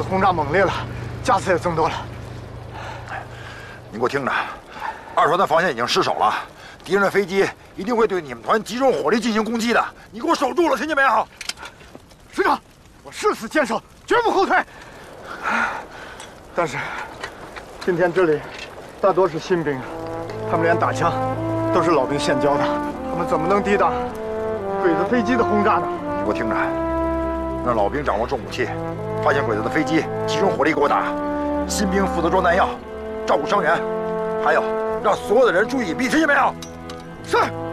轰炸猛烈了，架次也增多了。 你给我听着，2团的防线已经失守了，敌人的飞机一定会对你们团集中火力进行攻击的。你给我守住了，听见没有？ 师长，我誓死坚守，绝不后退。但是，今天这里大多是新兵，他们连打枪都是老兵现教的，他们怎么能抵挡鬼子飞机的轰炸呢？ 你给我听着，让老兵掌握重武器，发现鬼子的飞机，集中火力给我打。新兵负责装弹药，照顾伤员，还有让所有的人注意隐蔽，听见没有？ 是。